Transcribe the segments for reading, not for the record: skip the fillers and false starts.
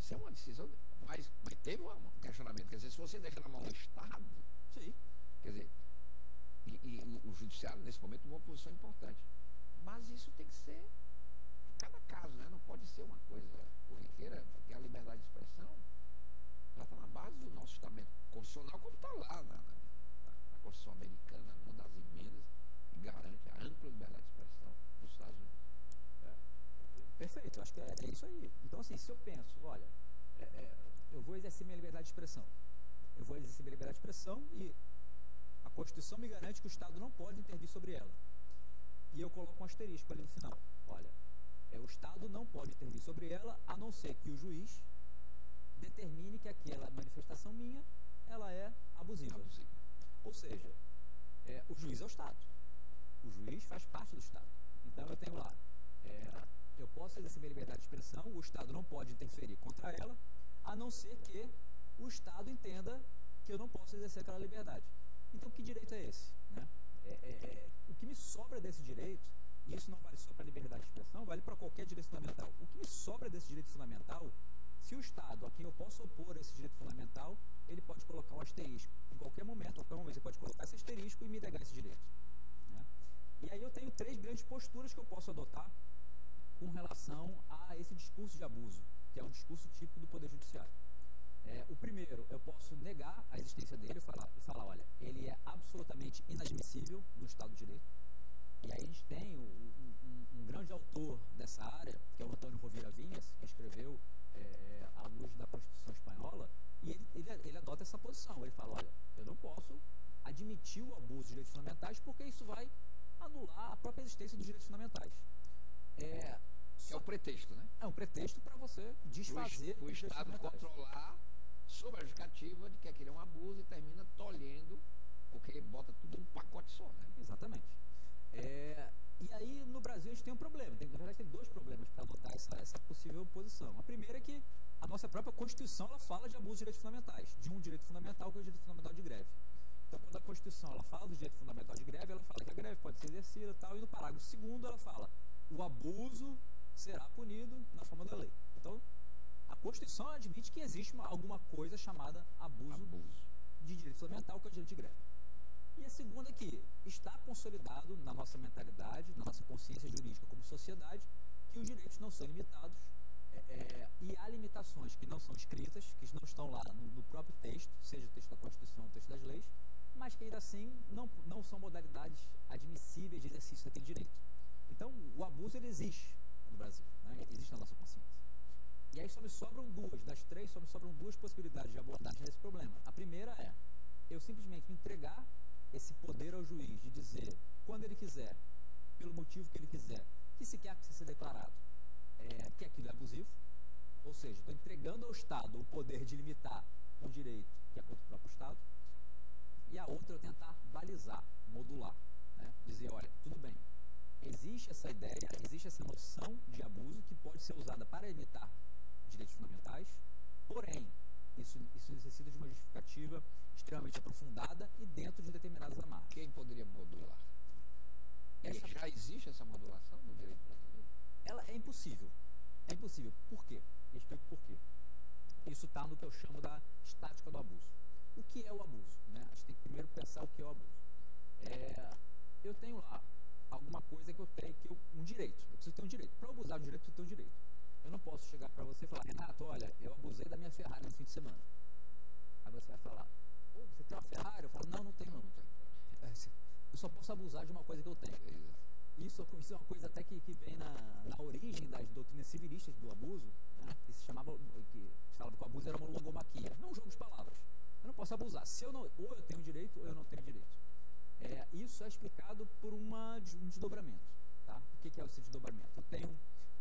Isso é uma decisão, mas teve um questionamento. Quer dizer, se você deixa na mão do Estado, Sim. quer dizer, e o judiciário, nesse momento, tomou uma posição importante. Mas isso tem que ser cada caso, né? Não pode ser uma coisa corriqueira, porque a liberdade de expressão ela está na base do nosso estamento constitucional, como está lá na Constituição Americana, uma das emendas que garante a ampla liberdade de expressão nos Estados Unidos. Perfeito, acho que é isso aí. Então, assim, se eu penso, olha, eu vou exercer minha liberdade de expressão, e a Constituição me garante que o Estado não pode intervir sobre ela. E eu coloco um asterisco ali no final. Olha, o Estado não pode intervir sobre ela, a não ser que o juiz determine que aquela manifestação minha, ela é abusiva. Ou seja, o juiz é o Estado. O juiz faz parte do Estado. Então eu tenho lá, eu posso exercer minha liberdade de expressão, o Estado não pode interferir contra ela, a não ser que o Estado entenda que eu não posso exercer aquela liberdade. Então que direito é esse? Né? O que me sobra desse direito, e isso não vale só para a liberdade de expressão, vale para qualquer direito fundamental. O que me sobra desse direito fundamental, se o Estado a quem eu posso opor esse direito fundamental, ele pode colocar um asterisco. Em qualquer momento, ele pode colocar esse asterisco e me negar esse direito. Né? E aí eu tenho 3 grandes posturas que eu posso adotar com relação a esse discurso de abuso, que é um discurso típico do Poder Judiciário. O primeiro, eu posso negar a existência dele e falar, olha, ele é absolutamente inadmissível no Estado de Direito. E aí a gente tem um grande autor dessa área, que é o Antônio Rovira Vinhas, que escreveu à luz da Constituição Espanhola, e ele adota essa posição. Ele fala, olha, eu não posso admitir o abuso de direitos fundamentais porque isso vai anular a própria existência dos direitos fundamentais. É o pretexto, né? É um pretexto para você desfazer o Estado controlar sob a justificativa de que aquele é um abuso e termina tolhendo, porque bota tudo num pacote só, né? Exatamente. E aí no Brasil a gente tem um problema, na verdade tem 2 problemas para adotar essa possível posição. A primeira é que a nossa própria Constituição ela fala de abuso de direitos fundamentais, de um direito fundamental que é o direito fundamental de greve. Então quando a Constituição ela fala do direito fundamental de greve, ela fala que a greve pode ser exercida e tal, e no parágrafo 2º ela fala o abuso será punido na forma da lei. Então a Constituição admite que existe alguma coisa chamada abuso de direito fundamental, que é o direito de greve. E a segunda é que está consolidado na nossa mentalidade, na nossa consciência jurídica como sociedade, que os direitos não são limitados e há limitações que não são escritas, que não estão lá no próprio texto, seja o texto da Constituição ou o texto das leis, mas que ainda assim não são modalidades admissíveis de exercício daquele direito. Então, o abuso ele existe no Brasil, né? Existe na nossa consciência. E aí só me sobram 2, das 3, só me sobram 2 possibilidades de abordagem desse problema. A primeira é eu simplesmente entregar esse poder ao juiz de dizer, quando ele quiser, pelo motivo que ele quiser, que se quer que seja declarado que aquilo é abusivo, ou seja, estou entregando ao Estado o poder de limitar um direito que é contra o próprio Estado, e a outra é eu tentar balizar, modular, né? Dizer, olha, tudo bem, existe essa ideia, existe essa noção de abuso que pode ser usada para limitar direitos fundamentais, porém, isso necessita de uma justificativa extremamente aprofundada e dentro de determinadas amarras. Quem poderia modular? Já existe essa modulação no direito brasileiro? Ela é impossível. É impossível. Por quê? Eu explico por quê. Isso está no que eu chamo da estática do abuso. O que é o abuso? Né? A gente tem que primeiro pensar o que é o abuso. Eu tenho lá alguma coisa que eu tenho, um direito. Eu preciso ter um direito. Para abusar do direito, eu preciso ter um direito. Eu não posso chegar para você e falar, Renato, olha, eu abusei da minha Ferrari no fim de semana. Aí você vai falar, você tem uma Ferrari? Eu falo, não tenho não. Eu só posso abusar de uma coisa que eu tenho. Isso é uma coisa até que vem na origem das doutrinas civilistas do abuso, né? Que se falava que o abuso era uma logomaquia. Não um jogo de palavras. Eu não posso abusar. Ou eu tenho direito ou eu não tenho direito. Isso é explicado por um desdobramento. Tá? O que é esse desdobramento? Eu tenho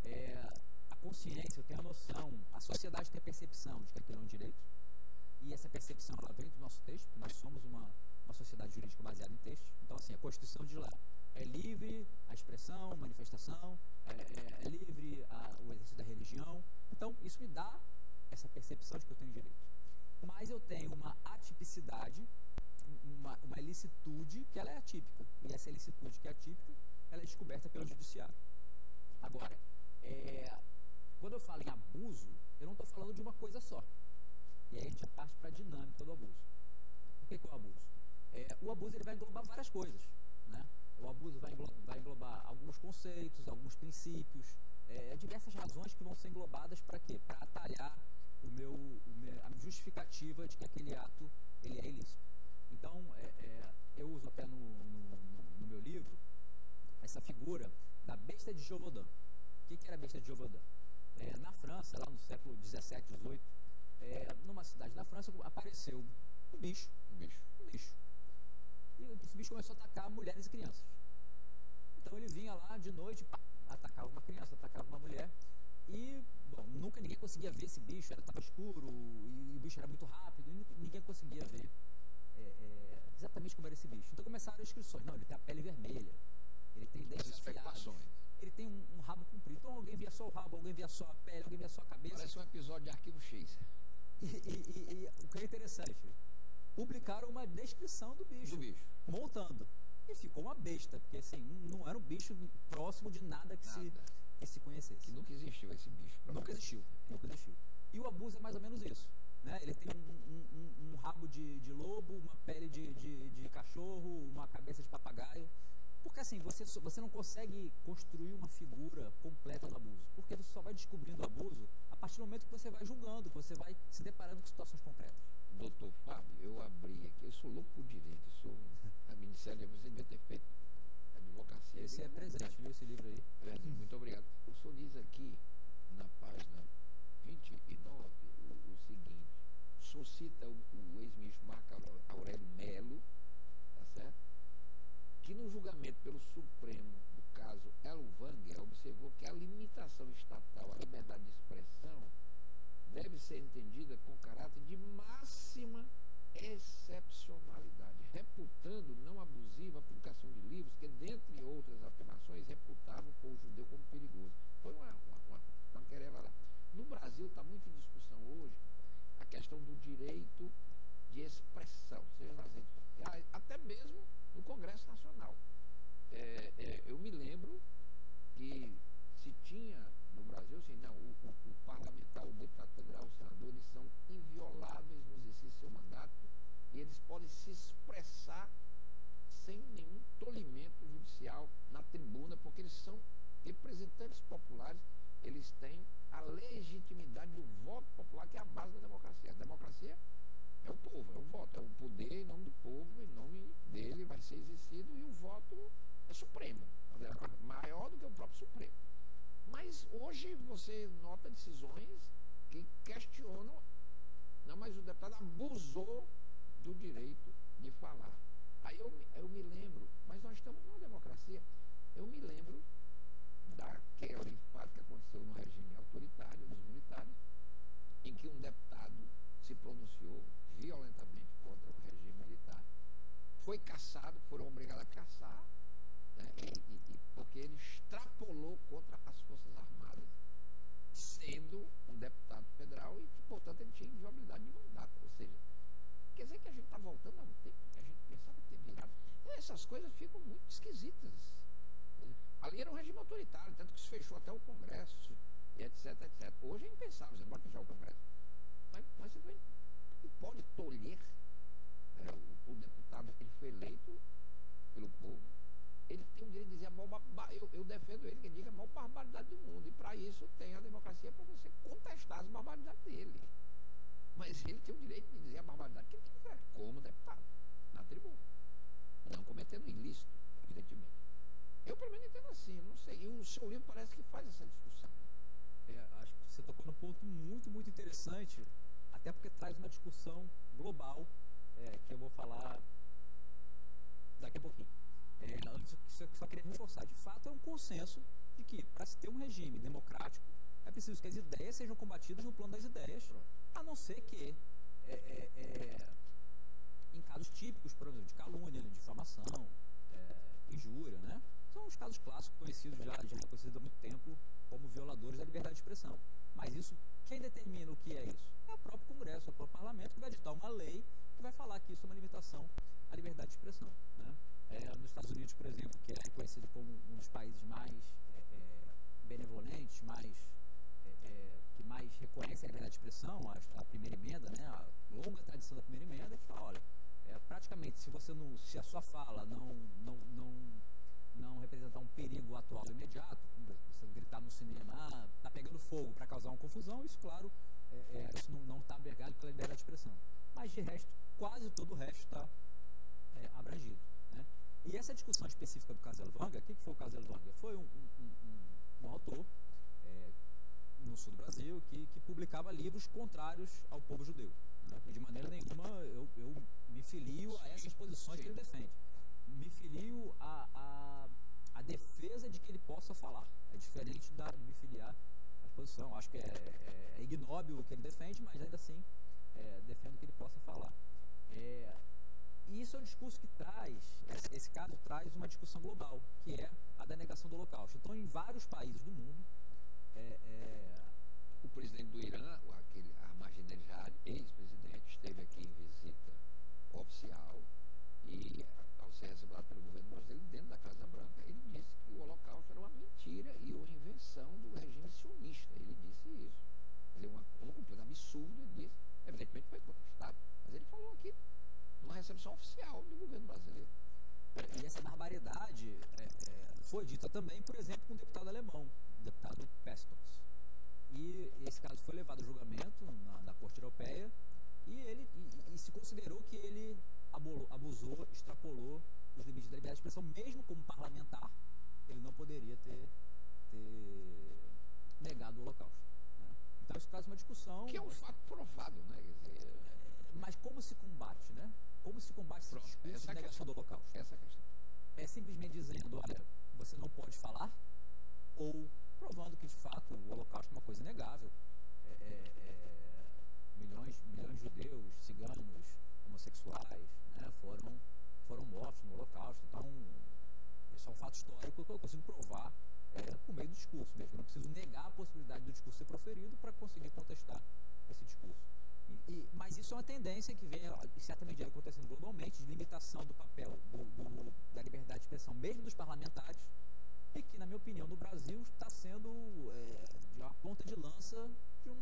a consciência, eu tenho a noção, a sociedade tem a percepção de que aquilo é um direito, e essa percepção ela vem do nosso texto, porque nós somos uma sociedade jurídica baseada em textos. Então, assim, a Constituição diz lá, é livre a expressão, manifestação, é livre o exercício da religião. Então, isso me dá essa percepção de que eu tenho direito. Mas eu tenho uma atipicidade, uma ilicitude que ela é atípica. E essa ilicitude que é atípica, ela é descoberta pelo judiciário. Agora, quando eu falo em abuso, eu não estou falando de uma coisa só. E aí a gente parte para a dinâmica do abuso. O que é o abuso? O abuso ele vai englobar várias coisas, né? O abuso vai englobar alguns conceitos, alguns princípios, diversas razões que vão ser englobadas para quê? Para atalhar a justificativa de que aquele ato ele é ilícito. Então, eu uso até no meu livro essa figura da besta de Gévaudan. O que era a besta de Gévaudan? Na França, lá no século XVII, XVIII, numa cidade da França, apareceu um bicho. E esse bicho começou a atacar mulheres e crianças. Então ele vinha lá de noite, atacava uma criança, atacava uma mulher. E, bom, nunca ninguém conseguia ver esse bicho, estava escuro, e o bicho era muito rápido, e ninguém conseguia ver exatamente como era esse bicho. Então começaram as inscrições. Não, ele tem a pele vermelha, ele tem dentes afiados, ele tem um rabo comprido. Então alguém via só o rabo, alguém via só a pele, alguém via só a cabeça. Parece um episódio de Arquivo X. E o que é interessante, publicaram uma descrição do bicho. Montando. E ficou uma besta, porque assim, não era um bicho próximo de nada que se conhecesse. Que nunca existiu esse bicho. Nunca existiu. E o abuso é mais ou menos isso. Né? Ele tem um rabo de lobo, uma pele de cachorro, uma cabeça de papagaio. Porque assim, você não consegue construir uma figura completa do abuso. Porque você só vai descobrindo o abuso a partir do momento que você vai julgando, que você vai se deparando com situações concretas. Doutor Fábio, eu abri aqui, eu sou louco por direito, a ministério, você devia ter feito advocacia. Esse é presente, viu, esse livro aí? Muito obrigado. O senhor diz aqui, na página 29, o seguinte, o senhor cita o ex-ministro Marco Aurélio Melo, tá certo? Que no julgamento pelo Supremo do caso Elvanger, observou que a limitação estatal à liberdade de expressão deve ser entendida com caráter de máxima excepcionalidade, reputando não abusiva a publicação de livros que, dentre outras afirmações, reputavam o povo judeu como perigoso. Foi uma querela lá. No Brasil está muito em discussão hoje a questão do direito de expressão, seja nas redes sociais, até mesmo no Congresso Nacional. Eu me lembro que se tinha no Brasil, assim, não, o parlamentar, o deputado federal, o senador, eles são invioláveis no exercício do seu mandato e eles podem se expressar sem nenhum tolimento judicial na tribuna, porque eles são representantes populares, eles têm a legitimidade do voto popular, que é a base da democracia. A democracia é o povo, é o voto, é o poder em nome do povo, em nome dele vai ser exercido, e o voto é supremo, maior do que o próprio Supremo. Mas hoje você nota decisões que questionam, não, mas o deputado abusou do direito de falar. Aí eu me lembro, mas nós estamos numa democracia, eu me lembro daquele fato que aconteceu no regime autoritário dos militares, em que um deputado se pronunciou violentamente contra o regime militar, foi cassado, foram obrigados a caçar, né, porque ele extrapolou contra as Forças Armadas, sendo um deputado federal e que, portanto, ele tinha inviolabilidade de mandato. Ou seja, quer dizer que a gente está voltando a um tempo que a gente pensava ter virado. Essas coisas ficam muito esquisitas. Ali era um regime autoritário, tanto que se fechou até o Congresso, e etc, etc. Hoje é impensável, você não pode fechar o Congresso. Mas você pode tolher o deputado, ele foi eleito pelo povo, ele tem o direito de dizer a maior eu defendo ele que diga a maior barbaridade do mundo, e para isso tem a democracia para você contestar as barbaridades dele. Mas ele tem o direito de dizer a barbaridade que ele quiser, como deputado, na tribuna, não cometendo ilícito, evidentemente. Eu pelo menos entendo assim, eu não sei, e o seu livro parece que faz essa discussão. Acho que você tocou num ponto muito, muito interessante, até porque traz uma discussão global, que eu vou falar daqui a pouquinho. Antes, só queria reforçar, de fato é um consenso de que para se ter um regime democrático é preciso que as ideias sejam combatidas no plano das ideias, a não ser que em casos típicos, por exemplo, de calúnia, de difamação, injúria, né? São os casos clássicos conhecidos já reconhecidos há muito tempo como violadores da liberdade de expressão. Mas isso, quem determina o que é isso? É o próprio Congresso, é o próprio Parlamento, que vai editar uma lei que vai falar que isso é uma limitação à liberdade de expressão, né? Nos Estados Unidos, por exemplo, que é reconhecido como um dos países mais benevolentes, mais reconhecem a liberdade de expressão, a primeira emenda, né, a longa tradição da primeira emenda, a gente fala, olha, praticamente, se a sua fala não representar um perigo atual e imediato, você gritar no cinema, está pegando fogo para causar uma confusão, isso, claro, isso não está abrigado pela liberdade de expressão. Mas, de resto, quase todo o resto está abrangido. Né? E essa discussão específica do Casalvanga, o que foi o Casalvanga? Foi um autor no sul do Brasil que publicava livros contrários ao povo judeu. Né? E de maneira nenhuma eu me filio a essas posições que ele defende. Me filio a defesa de que ele possa falar. É diferente de me filiar à posição. Acho que é ignóbil o que ele defende, mas ainda assim defendo que ele possa falar. E isso é um discurso que esse caso traz uma discussão global, que é a da negação do Holocausto. Então, em vários países do mundo, o presidente do Irã, aquele Ahmadinejad, ex-presidente, esteve aqui em visita oficial e, ao ser recebido pelo governo brasileiro, dentro da Casa Branca, ele disse que o Holocausto era uma mentira e uma invenção do regime sionista. Ele disse isso. Ele é um completo absurdo, ele disse. Evidentemente foi contestado, mas ele falou aqui numa recepção oficial do governo brasileiro. E essa barbaridade foi dita também, por exemplo, com um deputado alemão, o deputado Pestors. E esse caso foi levado a julgamento na Corte Europeia e se considerou que ele abusou, extrapolou os limites da liberdade de expressão, mesmo como parlamentar, ele não poderia ter negado o Holocausto. Né? Então isso traz uma discussão... Que é um fato provado, né? Mas como se combate, né? Como se combate esse discurso de negação do Holocausto? Essa é a questão. É simplesmente dizendo, olha, você não pode falar, ou provando que, de fato, o Holocausto é uma coisa inegável. Milhões de judeus, ciganos, homossexuais, né, foram mortos no Holocausto. Então, isso é um fato histórico que eu consigo provar por meio do discurso mesmo. Eu não preciso negar a possibilidade do discurso ser proferido para conseguir contestar esse discurso. Mas isso é uma tendência que vem, em certa medida, acontecendo globalmente, de limitação do papel da liberdade de expressão, mesmo dos parlamentares, e que, na minha opinião, no Brasil está sendo de uma ponta de lança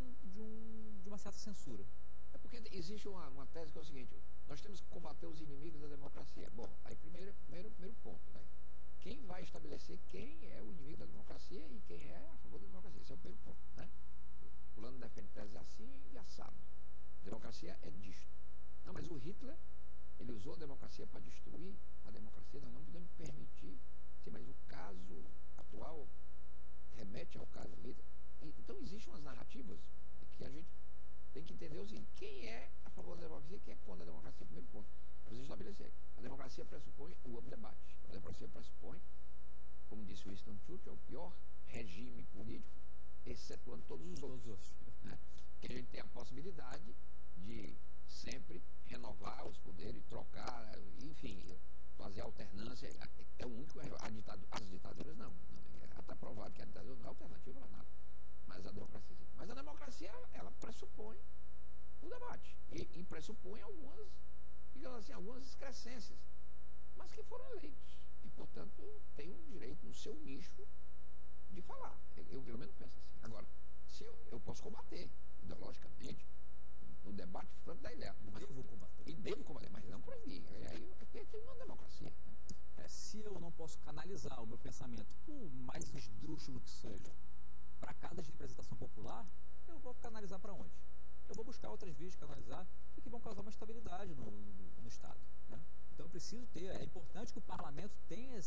de uma certa censura. É porque existe uma tese que é o seguinte: nós temos que combater os inimigos da democracia. Bom, aí primeiro ponto, né? Quem vai estabelecer quem é o inimigo da democracia e quem é a favor da democracia? Esse é o primeiro ponto, né? Fulano defende tese assim e assado. Democracia é disto. Não, mas o Hitler, ele usou a democracia para destruir a democracia. Nós não podemos permitir. Sim, mas o caso atual remete ao caso Hitler. Então existem umas narrativas que a gente tem que entender o seguinte: quem é a favor da democracia e quem é contra a democracia? Primeiro ponto. Precisa estabelecer. A democracia pressupõe o debate. A democracia pressupõe, como disse Winston Churchill, o pior regime político, excetuando todos os outros. Né? Que a gente tem a possibilidade de sempre renovar os poderes, trocar, enfim, fazer alternância. É o único. As ditaduras não. Está provado que a ditadura não é alternativa para nada. Mas a democracia sim. Mas a democracia, ela pressupõe o debate. E pressupõe algumas, digamos assim, algumas excrescências, mas que foram eleitos. E, portanto, tem um direito no seu nicho de falar. Eu pelo menos penso assim. Agora, se eu posso combater ideologicamente no debate franco da ideia. Devo combater, mas não proibir. Aí tem uma democracia. Né? Se eu não posso canalizar o meu pensamento, por mais esdrúxulo que seja, para casa de representação popular, eu vou canalizar para onde? Eu vou buscar outras vias de canalizar e que vão causar uma estabilidade no Estado. Né? Então eu preciso é importante que o parlamento tenha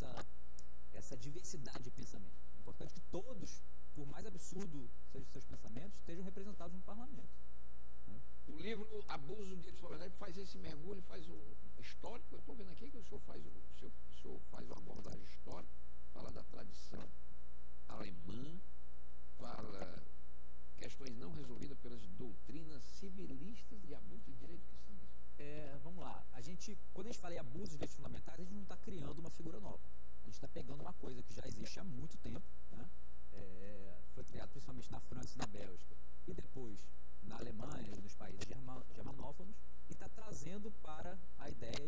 essa diversidade de pensamento. É importante que todos, por mais absurdo sejam os seus pensamentos, estejam representados no parlamento. Né? O livro Abuso do Direito Fundamental faz esse mergulho, faz um histórico. Eu estou vendo aqui que o senhor faz uma abordagem histórica, fala da tradição alemã, fala questões não resolvidas pelas doutrinas civilistas de abuso de direito. Que são isso? Vamos lá. Quando a gente fala em abuso de direitos fundamentais, a gente não está criando uma figura nova. A gente está pegando uma coisa que já existe há muito tempo, né? Foi criado principalmente na França e na Bélgica, e depois na Alemanha e nos países germanófonos, e está trazendo para a ideia